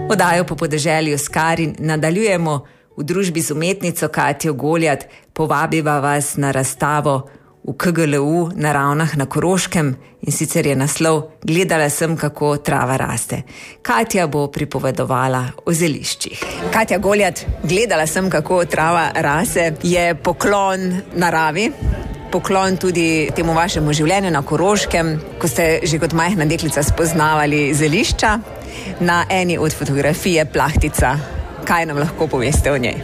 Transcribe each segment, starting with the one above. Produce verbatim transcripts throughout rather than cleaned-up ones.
Oddajo Po podeželju s Karin nadaljujemo v družbi z umetnico Katjo Goljat. Povabiva vas na razstavo v K G L U na Ravnah na Koroškem in sicer je naslov Gledala sem, kako trava raste. Katja bo pripovedovala o zeliščih. Katja Goljat, Gledala sem, kako trava raste, je poklon naravi, poklon tudi temu vašemu življenju na Koroškem, ko ste že kot majhna deklica spoznavali zelišča. Na eni od fotografij je plahtica. Kaj nam lahko poveste o njej?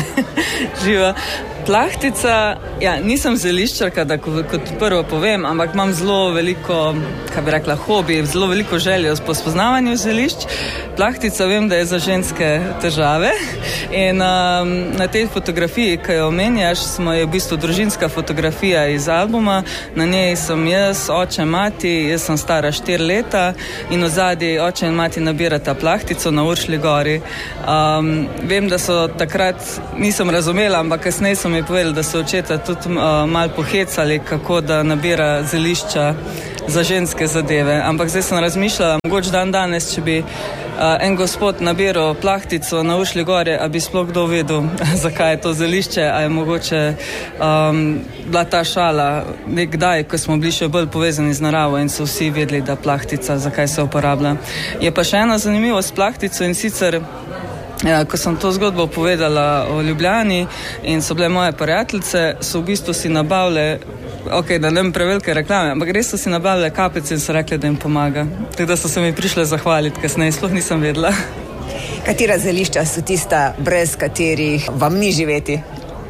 Živa. Plahtica, ja, nisem zeliščarka, da kot prvo povem, ampak imam zelo veliko, kaj bi rekla, hobi, zelo veliko željo po spoznavanju zelišč. Plahtica vem, da je za ženske težave in um, na tej fotografiji, ki jo omenjaš, smo je v bistvu družinska fotografija iz albuma. Na njej sem jaz, oče, mati, jaz sem stara štiri leta in ozadji oče in mati nabirata plahtico na Uršlji gori. Um, vem, da so takrat, nisem razumela, ampak kasneje so mi povedali, da so očeta tudi uh, malo pohecali, kako da nabira zelišča za ženske zadeve. Ampak zdaj sem razmišljala, mogoče dan danes, če bi uh, en gospod nabiral plahtico na Uršlji gori, a bi sploh kdo vedel, zakaj je to zelišče, a je mogoče um, bila ta šala nekdaj, ko smo bili še bolj povezani z naravo in so vsi vedeli, da plahtica, zakaj se uporablja. Je pa še ena zanimivost plahtico in sicer Ja, ko sem to zgodbo povedala o Ljubljani in so bile moje prijateljice, so v bistvu si nabavile, ok, da ne vem prevelike reklame, ampak res so si nabavile kapice in so rekli, da jim pomaga. Tako da so se mi prišle zahvaliti, kasneje sploh nisem vedela. Katera zelišča so tista, brez katerih vam ni živeti?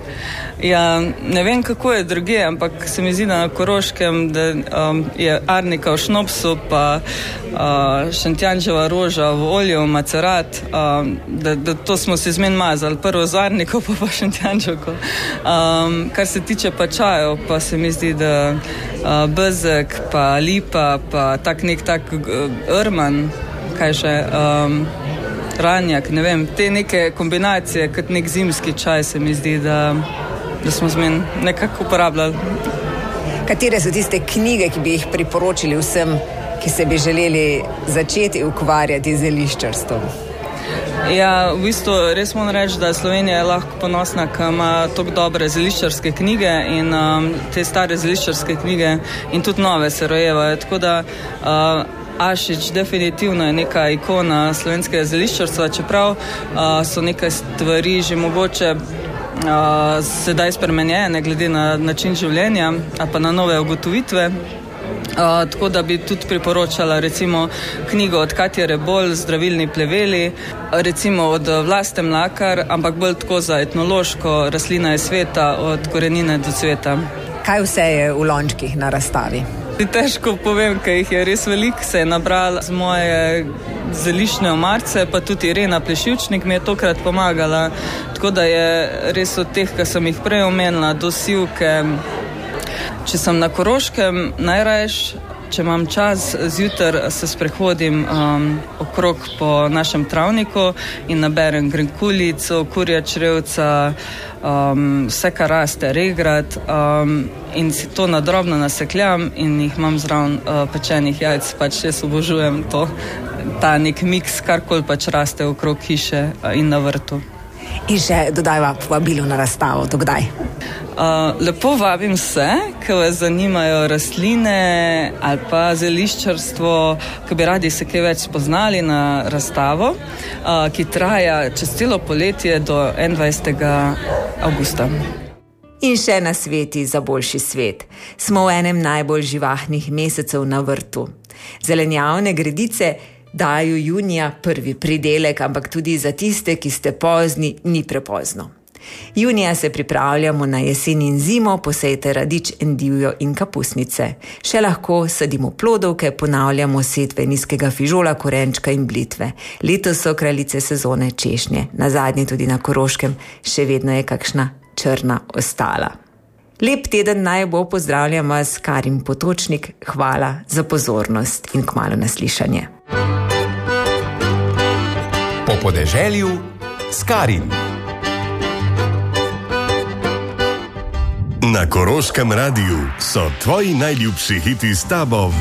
Ja, ne vem, kako je druge, ampak se mi zdi, da na Koroškem, da um, je arnika v šnopsu, pa uh, šentjanževa roža v olju, macerat, um, da, da to smo si zmen mazali, prvo z arniko, pa pa šentjanževko. Um, kar se tiče pa čajev, pa se mi zdi, da uh, bezek, pa lipa, pa tak nek tak uh, rman, kaj še, um, ranjak, ne vem, te neke kombinacije, kot nek zimski čaj, se mi zdi, da da smo zmen nekako uporabljali. Katere so tiste knjige, ki bi jih priporočili vsem, ki se bi želeli začeti ukvarjati z zeliščarstvom? Ja, v bistvu res moram reči, da Slovenija je lahko ponosna, ker ima toliko dobre zeliščarske knjige in um, te stare zeliščarske knjige in tudi nove se rojevajo, tako da uh, Ašič definitivno je neka ikona slovenskega zeliščarstva, čeprav uh, so nekaj stvari že mogoče Uh, sedaj spremenjene glede na način življenja ali pa na nove ugotovitve. Uh, tako da bi tudi priporočala recimo knjigo od Katje Rebolj, Zdravilni pleveli, recimo od Vlaste Mlakar, ampak bolj tako za etnološko, Rastlina je sveta, od korenine do cveta. Kaj vse je v lončkih na razstavi? Težko povem, ker jih je res veliko, se je nabral z moje zeliščne omarce, pa tudi Irena Plešivčnik mi je tokrat pomagala, tako da je res od teh, ki sem jih prej omenila, do sivke. Če sem na Koroškem, najrajš, če imam čas, zjutraj se sprehodim um, okrog po našem travniku in naberem grenkulico, kurja črevca, um, vse, kar raste, regrat, um, in si to nadrobno nasekljam in jih imam zraven uh, pečenih jajc, pač jaz obožujem to, ta nek miks, karkoli pač raste okrog hiše uh, in na vrtu. In še dodajva povabilo na razstavo, do kdaj? Uh, lepo vabim vse, ki vas zanimajo rastline ali pa zeliščarstvo, ki bi radi se kaj več spoznali na razstavo, uh, ki traja čez celo poletje do enaindvajsetega avgusta. In še na sveti za boljši svet. Smo v enem najbolj živahnih mesecev na vrtu. Zelenjavne gredice dajo junija prvi pridelek, ampak tudi za tiste, ki ste pozni, ni prepozno. Junija se pripravljamo na jesen in zimo, posejte radič, endivijo in kapusnice. Še lahko sadimo plodovke, ponavljamo setve nizkega fižola, korenčka in blitve. Letos so kraljice sezone češnje, nazadnje tudi na Koroškem, še vedno je kakšna črna ostala. Lep teden naj bo, pozdravljam vas, Karin Potočnik, hvala za pozornost in kmalu naslišanje. Po podeželju s Karin. Na Koroškem radiju so tvoji najljubši hiti s tabo